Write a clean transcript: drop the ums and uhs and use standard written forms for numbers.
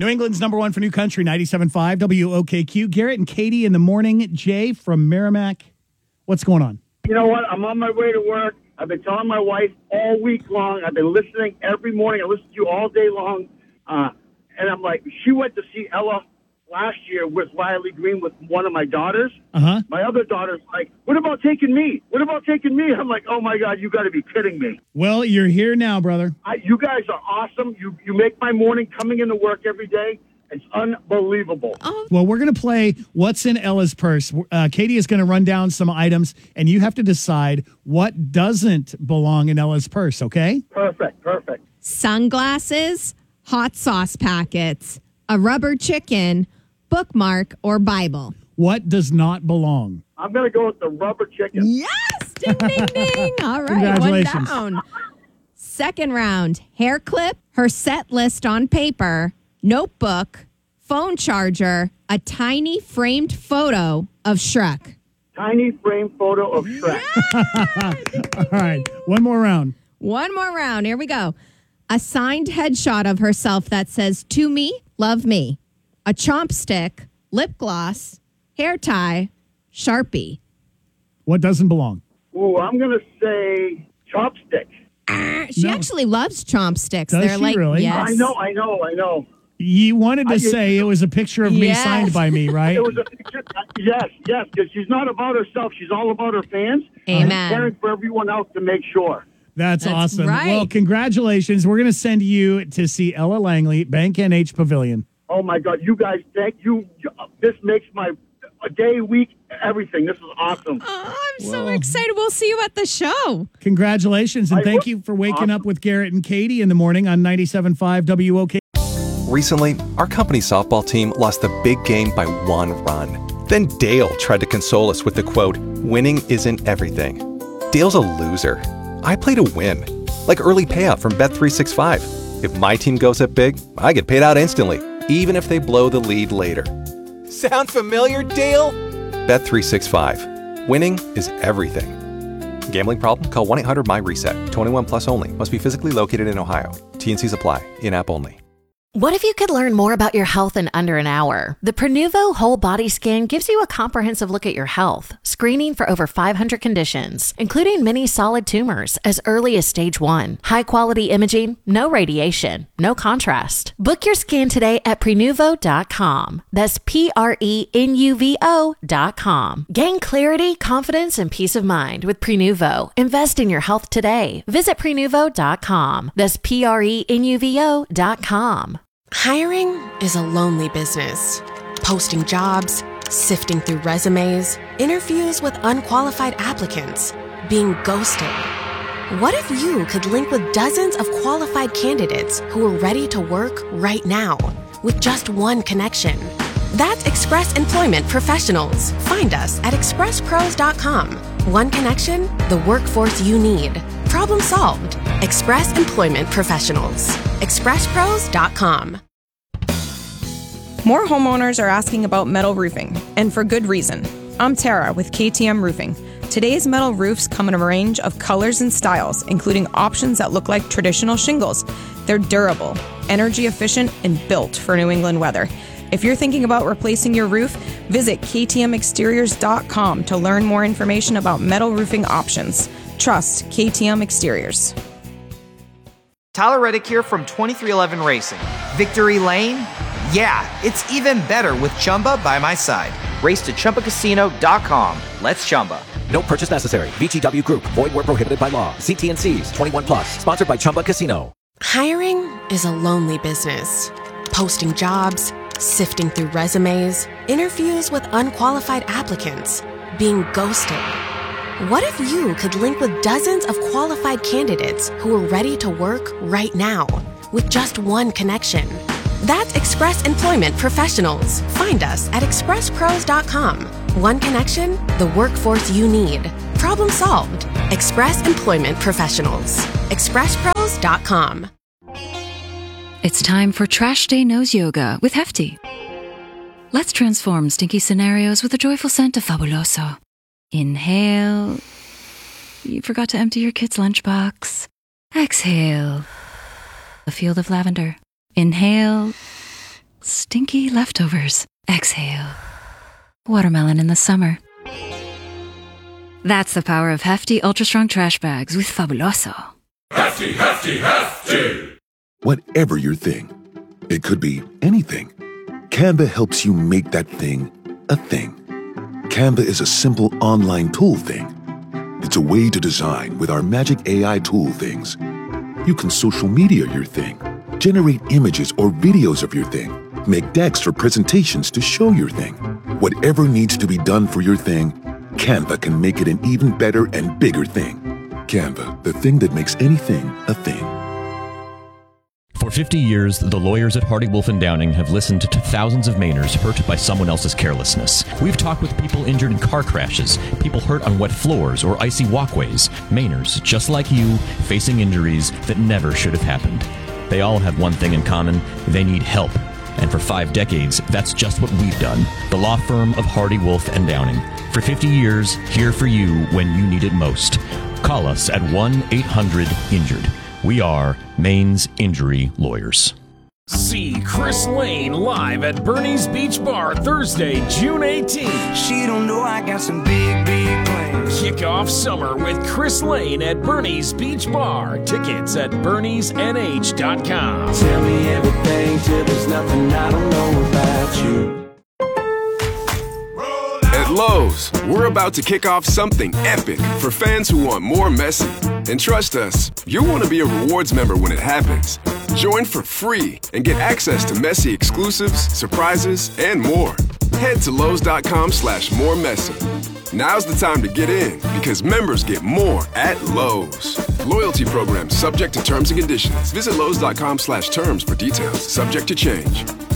New England's number one for new country, 97.5 WOKQ. Garrett and Katie in the morning. Jay from Merrimack. What's going on? You know what? I'm on my way to work. I've been telling my wife all week long. I've been listening every morning. I listen to you all day long. And I'm like, she went to see Ella last year with Riley Green with one of my daughters. Uh-huh. My other daughter's like, what about taking me? What about taking me? I'm like, oh, my God, you got to be kidding me. Well, you're here now, brother. You guys are awesome. You make my morning coming into work every day. It's unbelievable. Oh. Well, we're going to play What's in Ella's Purse. Katie is going to run down some items, and you have to decide what doesn't belong in Ella's purse, okay? Perfect. Sunglasses, hot sauce packets, a rubber chicken, bookmark, or Bible. What does not belong? I'm going to go with the rubber chicken. Yes! Ding, ding, ding. All right, Congratulations. one down. Second round, hair clip, her set list on paper, notebook, phone charger, a tiny framed photo of Shrek. Tiny frame photo of Shrek. All right, one more round. One more round. Here we go. A signed headshot of herself that says, "To me, love me." A chomp stick, lip gloss, hair tie, Sharpie. What doesn't belong? Ooh, I'm going to say chopstick. She actually loves chomp sticks. Does They're she like, really? yes. I know. You wanted to say it was a picture of me Yes. signed by me, right? It was a picture. Yes, because she's not about herself. She's all about her fans. Amen. And caring for everyone else to make sure. That's awesome. right. Well, congratulations. We're going to send you to see Ella Langley, Bank NH Pavilion. Oh, my God. You guys, thank you. This makes my day, week, everything. This is awesome. Oh, I'm so excited. We'll see you at the show. Congratulations, and thank you for waking up with Garrett and Katie in the morning on 97.5 WOK. Recently, our company softball team lost the big game by 1 run. Then Dale tried to console us with the quote, "Winning isn't everything." Dale's a loser. I play to win. Like early payout from Bet365. If my team goes up big, I get paid out instantly, even if they blow the lead later. Sound familiar, Dale? Bet365. Winning is everything. Gambling problem? Call 1-800-MY-RESET. 21 plus only. Must be physically located in Ohio. T&Cs apply. In-app only. What if you could learn more about your health in under an hour? The Prenuvo Whole Body Scan gives you a comprehensive look at your health, screening for over 500 conditions, including many solid tumors as early as stage 1. High-quality imaging, no radiation, no contrast. Book your scan today at Prenuvo.com. That's Prenuvo.com. Gain clarity, confidence, and peace of mind with Prenuvo. Invest in your health today. Visit Prenuvo.com. That's Prenuvo.com. Hiring is a lonely business. Posting jobs, sifting through resumes, interviews with unqualified applicants, being ghosted. What if you could link with dozens of qualified candidates who are ready to work right now with just one connection? That's Express Employment Professionals. Find us at expresspros.com. One connection, the workforce you need. Problem solved. Express Employment Professionals. expresspros.com. More homeowners are asking about metal roofing, and for good reason. I'm Tara with KTM Roofing. Today's metal roofs come in a range of colors and styles, including options that look like traditional shingles. They're durable, energy efficient, and built for New England weather. If you're thinking about replacing your roof, visit ktmexteriors.com to learn more information about metal roofing options. Trust KTM Exteriors. Tyler Reddick here from 2311 Racing. Victory Lane? Yeah, it's even better with Chumba by my side. Race to ChumbaCasino.com. Let's Chumba. No purchase necessary. VGW Group. Void where prohibited by law. See T&Cs. 21 plus. Sponsored by Chumba Casino. Hiring is a lonely business. Posting jobs, sifting through resumes, interviews with unqualified applicants, being ghosted. What if you could link with dozens of qualified candidates who are ready to work right now with just one connection? That's Express Employment Professionals. Find us at expresspros.com. One connection, the workforce you need. Problem solved. Express Employment Professionals. expresspros.com. It's time for Trash Day Nose Yoga with Hefty. Let's transform stinky scenarios with a joyful scent of Fabuloso. Inhale. You forgot to empty your kid's lunchbox. Exhale. A field of lavender. Inhale. Stinky leftovers. Exhale. Watermelon in the summer. That's the power of hefty, ultra-strong trash bags with Fabuloso. Hefty, hefty, hefty! Whatever your thing, it could be anything. Canva helps you make that thing a thing. Canva is a simple online tool thing. It's a way to design with our magic AI tool things. You can social media your thing, generate images or videos of your thing, make decks or presentations to show your thing. Whatever needs to be done for your thing, Canva can make it an even better and bigger thing. Canva, the thing that makes anything a thing. For 50 years, the lawyers at Hardy Wolf & Downing have listened to thousands of Mainers hurt by someone else's carelessness. We've talked with people injured in car crashes, people hurt on wet floors or icy walkways, Mainers just like you, facing injuries that never should have happened. They all have one thing in common: they need help. And for 5 decades, that's just what we've done. The law firm of Hardy Wolf & Downing. For 50 years, here for you when you need it most. Call us at 1-800-INJURED. We are Maine's Injury Lawyers. See Chris Lane live at Bernie's Beach Bar Thursday, June 18th. She don't know I got some big, big plans. Kick off summer with Chris Lane at Bernie's Beach Bar. Tickets at berniesnh.com. Tell me everything till there's nothing I don't know about you. At Lowe's, we're about to kick off something epic for fans who want more Messi. And trust us, you'll want to be a rewards member when it happens. Join for free and get access to Messi exclusives, surprises, and more. Head to Lowe's.com/moremessi. Now's the time to get in because members get more at Lowe's. Loyalty program subject to terms and conditions. Visit Lowe's.com/terms for details. Subject to change.